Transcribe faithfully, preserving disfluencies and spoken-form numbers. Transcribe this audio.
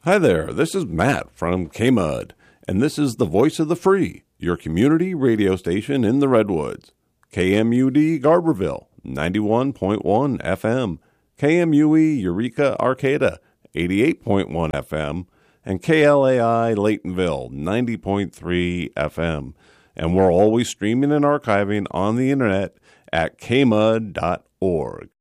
Hi there, this is Matt from K-Mud, and this is the Voice of the Free, your community radio station in the Redwoods. K M U D Garberville, ninety-one point one F M, K M U E Eureka Arcata, eighty-eight point one F M, and K L A I Laytonville, ninety point three F M. And we're always streaming and archiving on the internet at k mud dot org.